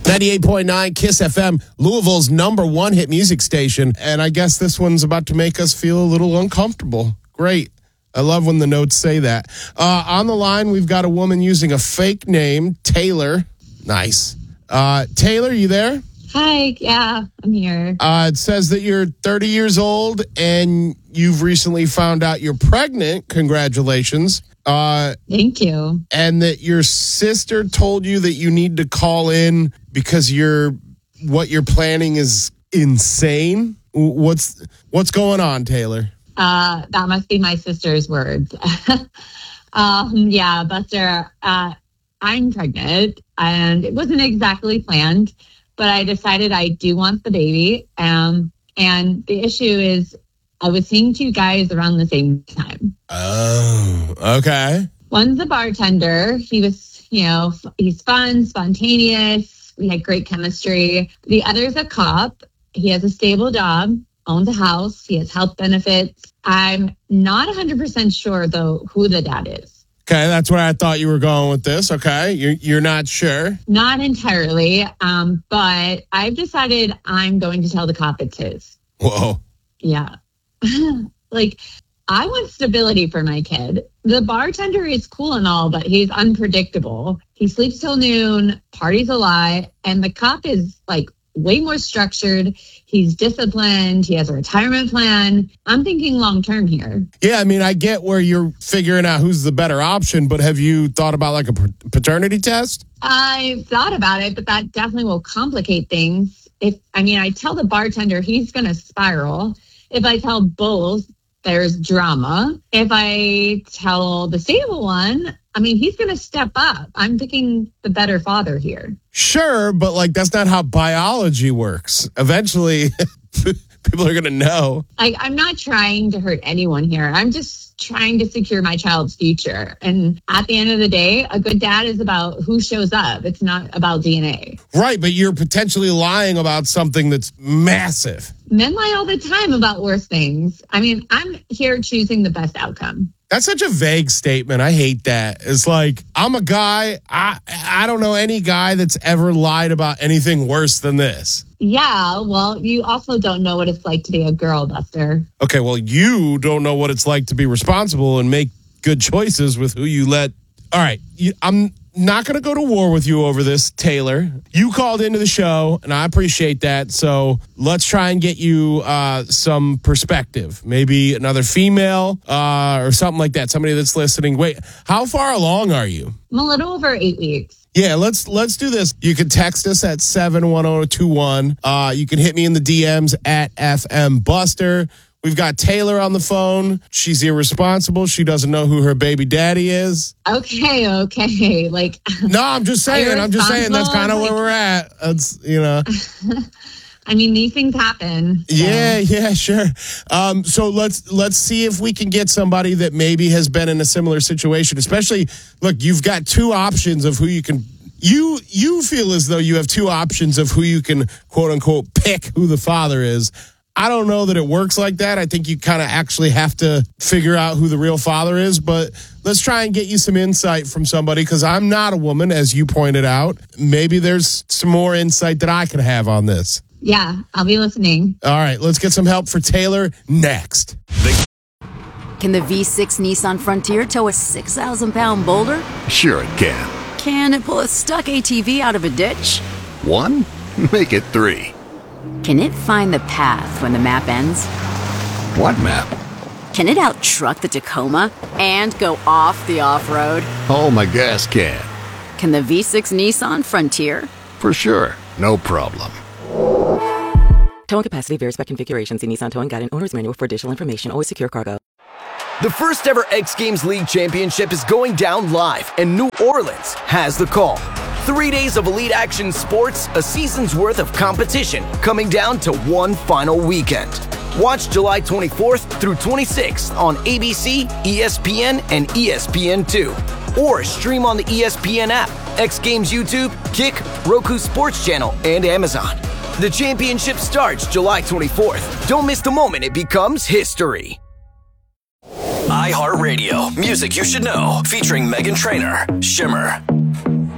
98.9 KISS FM, Louisville's #1 hit music station. And I guess this one's about to make us feel a little uncomfortable. Great. I love when the notes say that. On the line, we've got a woman using a fake name, Taylor. Nice. Taylor, you there? Hi. Yeah, I'm here. It says that you're 30 years old and you've recently found out you're pregnant. Congratulations. Thank you. And that your sister told you that you need to call in because what you're planning is insane. What's going on, Taylor? That must be my sister's words. Yeah, Buster, I'm pregnant and it wasn't exactly planned, but I decided I do want the baby. And the issue is I was seeing two guys around the same time. Oh, okay. One's a bartender. He was, he's fun, spontaneous. We had great chemistry. The other's a cop. He has a stable job, owns a house. He has health benefits. I'm not 100% sure, though, who the dad is. Okay, that's where I thought you were going with this. Okay, you're not sure? Not entirely, but I've decided I'm going to tell the cop it's his. Whoa. Yeah. I want stability for my kid. The bartender is cool and all, but he's unpredictable. He sleeps till noon, parties a lot, and the cop is way more structured. He's disciplined. He has a retirement plan. I'm thinking long term here. Yeah, I mean, I get where you're figuring out who's the better option, but have you thought about a paternity test? I've thought about it, but that definitely will complicate things. I tell the bartender he's going to spiral. If I tell both, there's drama. If I tell the stable one, he's going to step up. I'm picking the better father here. Sure, but that's not how biology works. Eventually, people are going to know. I'm not trying to hurt anyone here. I'm just trying to secure my child's future. And at the end of the day, a good dad is about who shows up. It's not about DNA. Right, but you're potentially lying about something that's massive. Men lie all the time about worse things. I'm here choosing the best outcome. That's such a vague statement. I hate that. It's I'm a guy. I don't know any guy that's ever lied about anything worse than this. Yeah, well, you also don't know what it's like to be a girl, Buster. Okay, well, you don't know what it's like to be responsible and make good choices with who you let. All right, I'm not going to go to war with you over this, Taylor. You called into the show, and I appreciate that. So let's try and get you some perspective. Maybe another female or something like that. Somebody that's listening. Wait, how far along are you? I'm a little over 8 weeks. Yeah, let's do this. You can text us at 71021. You can hit me in the DMs at FM Buster. We've got Taylor on the phone. She's irresponsible. She doesn't know who her baby daddy is. Okay. No, I'm just saying. That's kind of where we're at. That's, these things happen. So. Yeah, sure. So let's see if we can get somebody that maybe has been in a similar situation. Especially, look, you've got two options of who you can. You feel as though you have two options of who you can, quote unquote, pick who the father is. I don't know that it works like that. I think you kind of actually have to figure out who the real father is. But let's try and get you some insight from somebody, because I'm not a woman, as you pointed out. Maybe there's some more insight that I can have on this. Yeah, I'll be listening. All right, let's get some help for Taylor next. Can the V6 Nissan Frontier tow a 6,000-pound boulder? Sure it can. Can it pull a stuck ATV out of a ditch? 1? Make it 3. Can it find the path when the map ends? What map? Can it out-truck the Tacoma and go off the off-road? Oh, my gas can. Can the V6 Nissan Frontier? For sure. No problem. Towing capacity varies by configuration. See Nissan Towing Guide and Owner's Manual for additional information. Always secure cargo. The first ever X Games League Championship is going down live, and New Orleans has the call. 3 days of elite action sports, a season's worth of competition, coming down to one final weekend. Watch July 24th through 26th on ABC, ESPN, and ESPN2. Or stream on the ESPN app, X Games YouTube, Kick, Roku Sports Channel, and Amazon. The championship starts July 24th. Don't miss the moment it becomes history. iHeartRadio, music you should know, featuring Meghan Trainor, Shimmer.